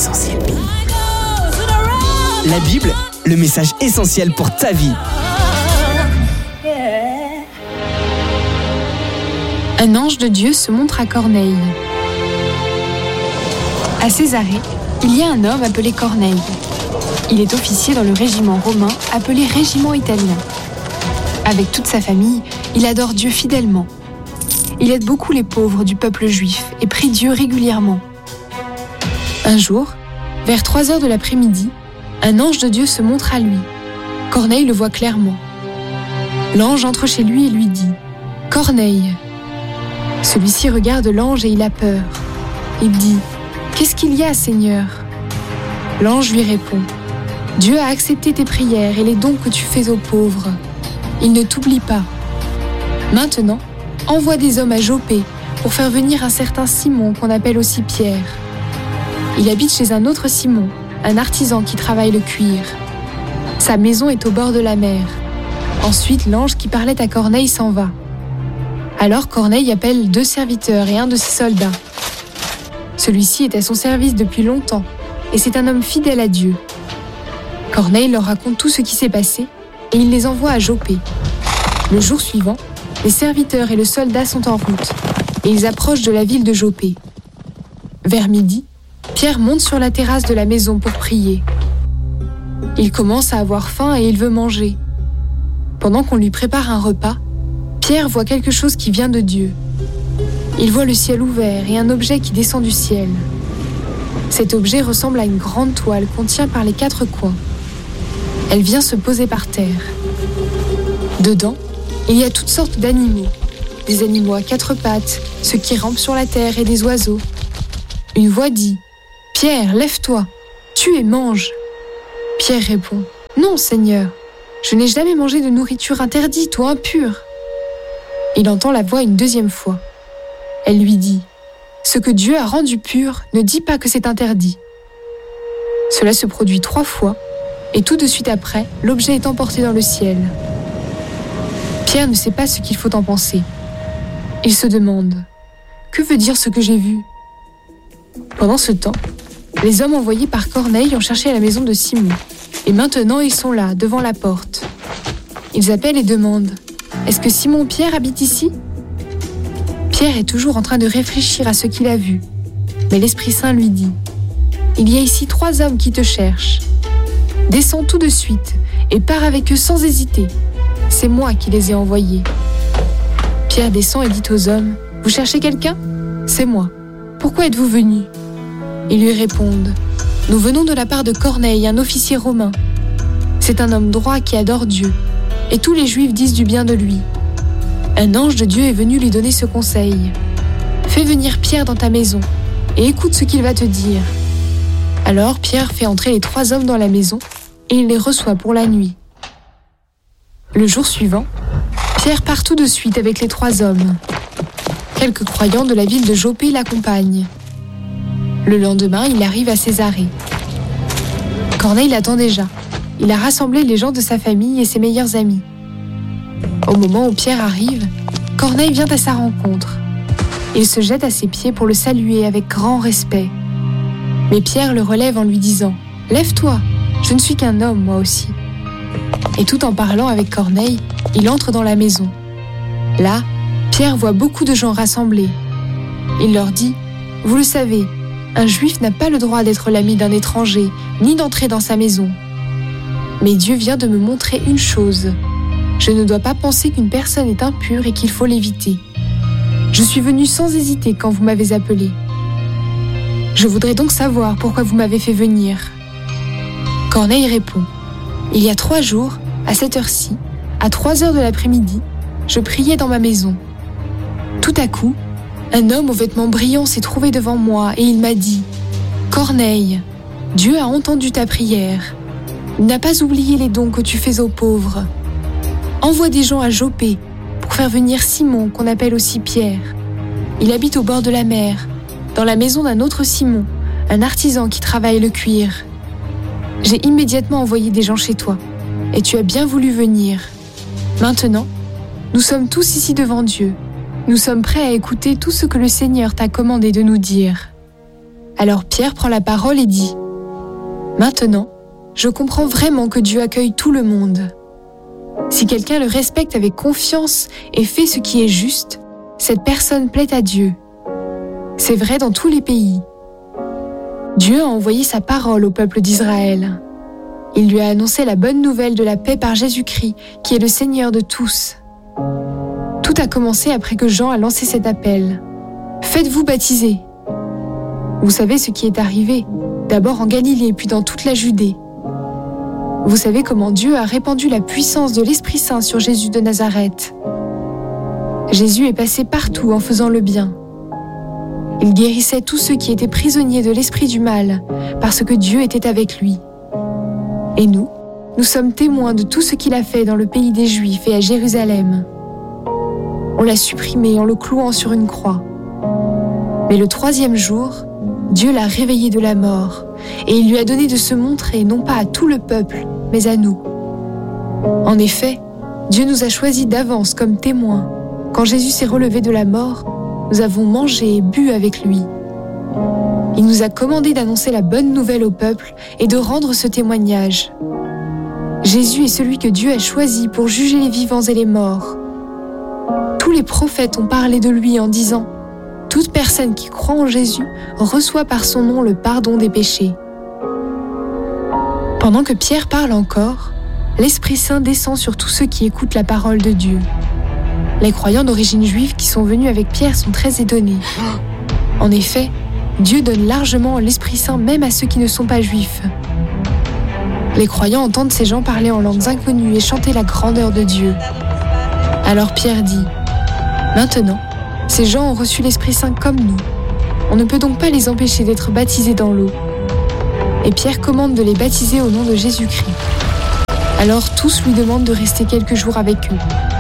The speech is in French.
Essentiel Bible. La Bible, le message essentiel pour ta vie. Un ange de Dieu se montre à Corneille. À Césarée, il y a un homme appelé Corneille. Il est officier dans le régiment romain appelé régiment italien. Avec toute sa famille, il adore Dieu fidèlement. Il aide beaucoup les pauvres du peuple juif et prie Dieu régulièrement. Un jour, vers 3h de l'après-midi, un ange de Dieu se montre à lui. Corneille le voit clairement. L'ange entre chez lui et lui dit « Corneille !» Celui-ci regarde l'ange et il a peur. Il dit « Qu'est-ce qu'il y a, Seigneur ?» L'ange lui répond « Dieu a accepté tes prières et les dons que tu fais aux pauvres. Il ne t'oublie pas. Maintenant, envoie des hommes à Jopé pour faire venir un certain Simon qu'on appelle aussi Pierre. Il habite chez un autre Simon, un artisan qui travaille le cuir. Sa maison est au bord de la mer. » Ensuite, l'ange qui parlait à Corneille s'en va. Alors Corneille appelle 2 serviteurs et un de ses soldats. Celui-ci est à son service depuis longtemps et c'est un homme fidèle à Dieu. Corneille leur raconte tout ce qui s'est passé et il les envoie à Jopé. Le jour suivant, les serviteurs et le soldat sont en route et ils approchent de la ville de Jopé. Vers midi, Pierre monte sur la terrasse de la maison pour prier. Il commence à avoir faim et il veut manger. Pendant qu'on lui prépare un repas, Pierre voit quelque chose qui vient de Dieu. Il voit le ciel ouvert et un objet qui descend du ciel. Cet objet ressemble à une grande toile qu'on tient par les 4 coins. Elle vient se poser par terre. Dedans, il y a toutes sortes d'animaux. Des animaux à 4 pattes, ceux qui rampent sur la terre et des oiseaux. Une voix dit « Pierre, lève-toi, tue et mange !» Pierre répond « Non, Seigneur, je n'ai jamais mangé de nourriture interdite ou impure. » Il entend la voix une 2e fois. Elle lui dit « Ce que Dieu a rendu pur, ne dis pas que c'est interdit. » Cela se produit 3 fois, et tout de suite après, l'objet est emporté dans le ciel. Pierre ne sait pas ce qu'il faut en penser. Il se demande « Que veut dire ce que j'ai vu ?» Pendant ce temps, les hommes envoyés par Corneille ont cherché à la maison de Simon, et maintenant ils sont là, devant la porte. Ils appellent et demandent « Est-ce que Simon-Pierre habite ici ?» Pierre est toujours en train de réfléchir à ce qu'il a vu, mais l'Esprit Saint lui dit « Il y a ici 3 hommes qui te cherchent. Descends tout de suite et pars avec eux sans hésiter. C'est moi qui les ai envoyés. » Pierre descend et dit aux hommes « Vous cherchez quelqu'un ? C'est moi. Pourquoi êtes-vous venus ?» Ils lui répondent « Nous venons de la part de Corneille, un officier romain. C'est un homme droit qui adore Dieu, et tous les Juifs disent du bien de lui. Un ange de Dieu est venu lui donner ce conseil. Fais venir Pierre dans ta maison, et écoute ce qu'il va te dire. » Alors Pierre fait entrer les 3 hommes dans la maison, et il les reçoit pour la nuit. Le jour suivant, Pierre part tout de suite avec les 3 hommes. Quelques croyants de la ville de Jopé l'accompagnent. Le lendemain, il arrive à Césarée. Corneille l'attend déjà. Il a rassemblé les gens de sa famille et ses meilleurs amis. Au moment où Pierre arrive, Corneille vient à sa rencontre. Il se jette à ses pieds pour le saluer avec grand respect. Mais Pierre le relève en lui disant « Lève-toi, je ne suis qu'un homme, moi aussi. » Et tout en parlant avec Corneille, il entre dans la maison. Là, Pierre voit beaucoup de gens rassemblés. Il leur dit « Vous le savez, un juif n'a pas le droit d'être l'ami d'un étranger, ni d'entrer dans sa maison. Mais Dieu vient de me montrer une chose. Je ne dois pas penser qu'une personne est impure et qu'il faut l'éviter. Je suis venu sans hésiter quand vous m'avez appelé. Je voudrais donc savoir pourquoi vous m'avez fait venir. » Corneille répond « Il y a 3 jours, à cette heure-ci, à 3h de l'après-midi, je priais dans ma maison. Tout à coup, un homme aux vêtements brillants s'est trouvé devant moi et il m'a dit « Corneille, Dieu a entendu ta prière. Il n'a pas oublié les dons que tu fais aux pauvres. Envoie des gens à Jopé pour faire venir Simon, qu'on appelle aussi Pierre. Il habite au bord de la mer, dans la maison d'un autre Simon, un artisan qui travaille le cuir. J'ai immédiatement envoyé des gens chez toi, et tu as bien voulu venir. Maintenant, nous sommes tous ici devant Dieu. Nous sommes prêts à écouter tout ce que le Seigneur t'a commandé de nous dire. » Alors Pierre prend la parole et dit : « Maintenant, je comprends vraiment que Dieu accueille tout le monde. Si quelqu'un le respecte avec confiance et fait ce qui est juste, cette personne plaît à Dieu. C'est vrai dans tous les pays. Dieu a envoyé sa parole au peuple d'Israël. Il lui a annoncé la bonne nouvelle de la paix par Jésus-Christ, qui est le Seigneur de tous. Tout a commencé après que Jean a lancé cet appel. Faites-vous baptiser. Vous savez ce qui est arrivé, d'abord en Galilée, puis dans toute la Judée. Vous savez comment Dieu a répandu la puissance de l'Esprit Saint sur Jésus de Nazareth. Jésus est passé partout en faisant le bien. Il guérissait tous ceux qui étaient prisonniers de l'esprit du mal, parce que Dieu était avec lui. Et nous sommes témoins de tout ce qu'il a fait dans le pays des Juifs et à Jérusalem. On l'a supprimé en le clouant sur une croix. Mais le 3e jour, Dieu l'a réveillé de la mort, et il lui a donné de se montrer non pas à tout le peuple, mais à nous. En effet, Dieu nous a choisis d'avance comme témoins. Quand Jésus s'est relevé de la mort, nous avons mangé et bu avec lui. Il nous a commandé d'annoncer la bonne nouvelle au peuple et de rendre ce témoignage. Jésus est celui que Dieu a choisi pour juger les vivants et les morts. Tous les prophètes ont parlé de lui en disant : toute personne qui croit en Jésus reçoit par son nom le pardon des péchés. Pendant que Pierre parle encore, l'Esprit Saint descend sur tous ceux qui écoutent la parole de Dieu. Les croyants d'origine juive qui sont venus avec Pierre sont très étonnés. En effet, Dieu donne largement l'Esprit Saint même à ceux qui ne sont pas juifs. Les croyants entendent ces gens parler en langues inconnues et chanter la grandeur de Dieu. Alors Pierre dit : « Maintenant, ces gens ont reçu l'Esprit Saint comme nous. On ne peut donc pas les empêcher d'être baptisés dans l'eau. » Et Pierre commande de les baptiser au nom de Jésus-Christ. Alors tous lui demandent de rester quelques jours avec eux.